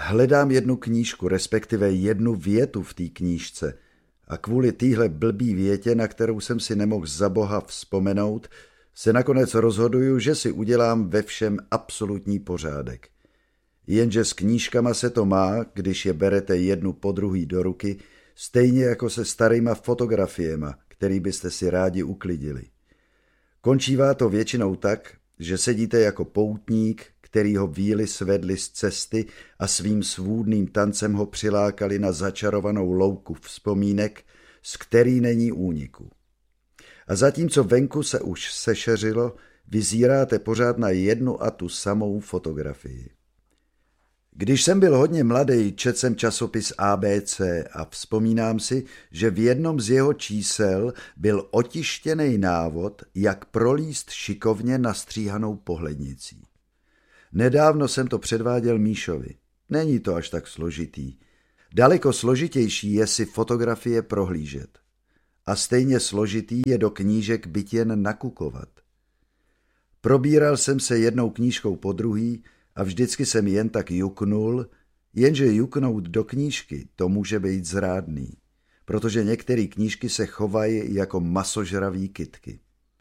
Hledám jednu knížku, respektive jednu větu v té knížce a kvůli téhle blbý větě, na kterou jsem si nemohl za boha vzpomenout, se nakonec rozhoduju, že si udělám ve všem absolutní pořádek. Jenže s knížkama se to má, když je berete jednu po druhý do ruky, stejně jako se starýma fotografiema, který byste si rádi uklidili. Končívá to většinou tak, že sedíte jako poutník, kterýho víly svedli z cesty a svým svůdným tancem ho přilákali na začarovanou louku vzpomínek, z který není úniku. A zatímco venku se už sešeřilo, vyzíráte pořád na jednu a tu samou fotografii. Když jsem byl hodně mladý, četl jsem časopis ABC a vzpomínám si, že v jednom z jeho čísel byl otištěný návod, jak prolíst šikovně nastříhanou pohlednicí. Nedávno jsem to předváděl Míšovi. Není to až tak složitý. Daleko složitější je si fotografie prohlížet. A stejně složitý je do knížek byť jen nakukovat. Probíral jsem se jednou knížkou po druhý a vždycky jsem jen tak juknul, jenže juknout do knížky to může být zrádný, protože některé knížky se chovají jako masožraví kytky.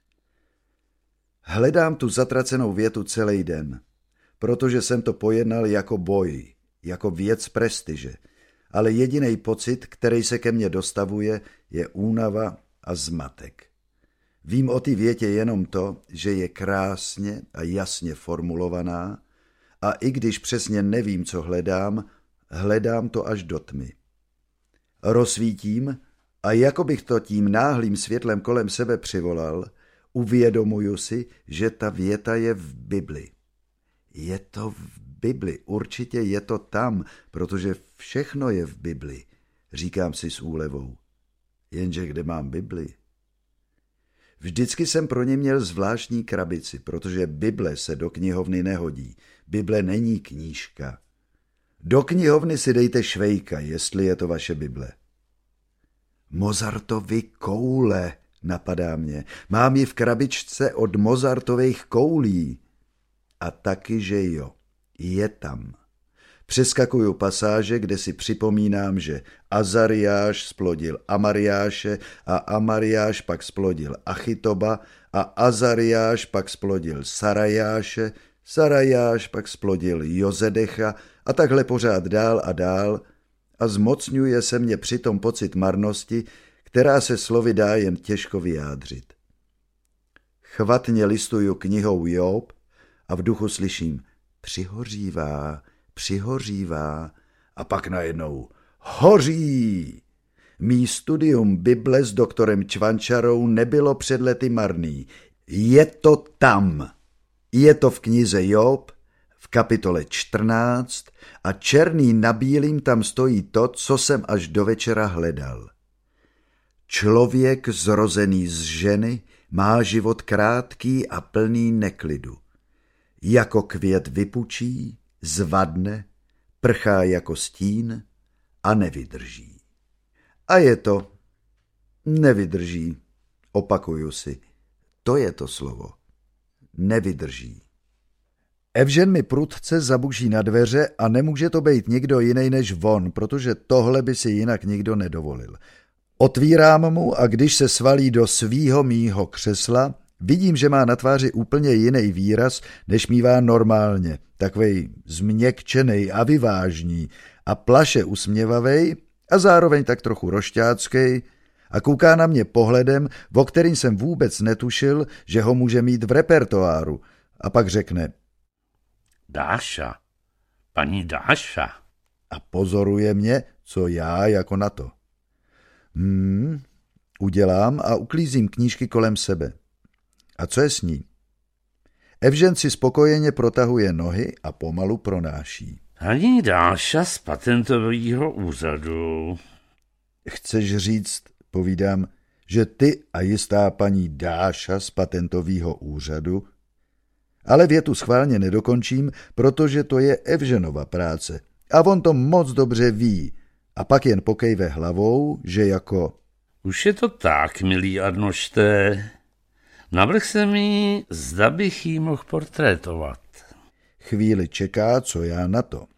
Hledám tu zatracenou větu celý den, protože jsem to pojednal jako boj, jako věc prestiže, ale jediný pocit, který se ke mně dostavuje, je únava a zmatek. Vím o té větě jenom to, že je krásně a jasně formulovaná a i když přesně nevím, co hledám, hledám to až do tmy. Rozsvítím a jako bych to tím náhlým světlem kolem sebe přivolal, uvědomuju si, že ta věta je v Bibli. Je to v Bibli, určitě je to tam, protože všechno je v Bibli, říkám si s úlevou. Jenže kde mám Bibli? Vždycky jsem pro ně měl zvláštní krabici, protože Bible se do knihovny nehodí. Bible není knížka. Do knihovny si dejte Švejka, jestli je to vaše Bible. Mozartovy koule, napadá mě. Mám ji v krabičce od Mozartových koulí. A taky, že jo, je tam. Přeskakuju pasáže, kde si připomínám, že Azariáš splodil Amariáše a Amariáš pak splodil Achitoba a Azariáš pak splodil Sarajáše, Sarajáš pak splodil Jozedecha a takhle pořád dál a dál a zmocňuje se mě přitom pocit marnosti, která se slovy dá jen těžko vyjádřit. Chvatně listuju knihou Job a v duchu slyším přihořívá a pak najednou hoří. Mý studium Bible s doktorem Čvančarou nebylo před lety marný. Je to tam. Je to v knize Job, v kapitole 14 a černý na bílým tam stojí to, co jsem až do večera hledal. Člověk zrozený z ženy má život krátký a plný neklidu. Jako květ vypučí, zvadne, prchá jako stín a nevydrží. A je to, nevydrží, opakuju si, to je to slovo, nevydrží. Evžen mi prudce zabuší na dveře a nemůže to být nikdo jiný než on, protože tohle by si jinak nikdo nedovolil. Otvírám mu a když se svalí do svýho mýho křesla, vidím, že má na tváři úplně jiný výraz, než mívá normálně, takovej změkčenej a vyvážný a plaše usměvavej a zároveň tak trochu rošťáckej a kouká na mě pohledem, o kterým jsem vůbec netušil, že ho může mít v repertoáru a pak řekne Dáša, paní Dáša. A pozoruje mě, co já jako na to. Udělám a uklízím knížky kolem sebe. A co je s ní? Evžen si spokojeně protahuje nohy a pomalu pronáší. Paní Dáša z patentového úřadu. Chceš říct, povídám, že ty a jistá paní Dáša z patentového úřadu? Ale větu schválně nedokončím, protože to je Evženova práce. A on to moc dobře ví. A pak jen pokejve hlavou, že jako... Už je to tak, milý Arnošte. Navrch se mi, zda bych jí mohl portrétovat. Chvíli čeká, co já na to.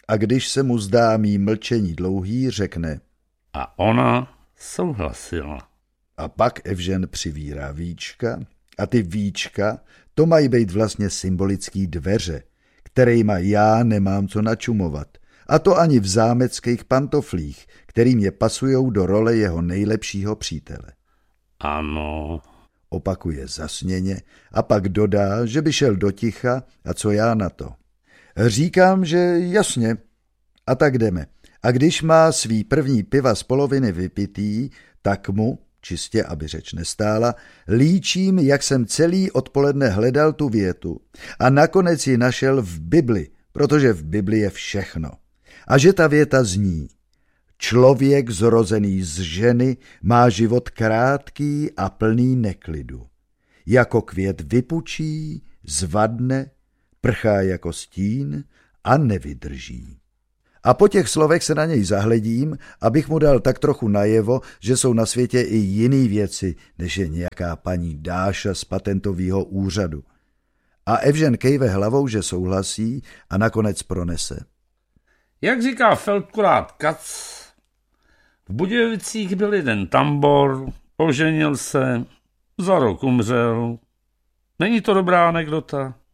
A když se mu zdá mý mlčení dlouhý, řekne: A ona souhlasila. A pak Evžen přivírá víčka a ty víčka, to mají být vlastně symbolický dveře, kterejma já nemám co načumovat. A to ani v zámeckých pantoflích, kterým je pasujou do role jeho nejlepšího přítele. Ano, opakuje zasněně a pak dodá, že by šel do ticha a co já na to. Říkám, že jasně, a tak jdeme. A když má svý první piva z poloviny vypitý, tak mu, čistě aby řeč nestála, líčím, jak jsem celý odpoledne hledal tu větu a nakonec ji našel v Bibli, protože v Bibli je všechno. A že ta věta zní: Člověk zrozený z ženy má život krátký a plný neklidu. Jako květ vypučí, zvadne, prchá jako stín a nevydrží. A po těch slovech se na něj zahledím, abych mu dal tak trochu najevo, že jsou na světě i jiný věci, než je nějaká paní Dáša z patentového úřadu. A Evžen kejve hlavou, že souhlasí a nakonec pronese. Jak říká Feldkurát Kac, v Budějovicích byl jeden tambor, oženil se, za rok umřel. Není to dobrá anekdota?